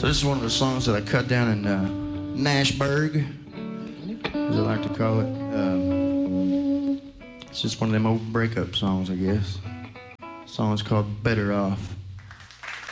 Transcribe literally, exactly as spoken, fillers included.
So this is one of the songs that I cut down in uh, Nashburg, as I like to call it. Um, it's just one of them old breakup songs, I guess. The song is called Better Off.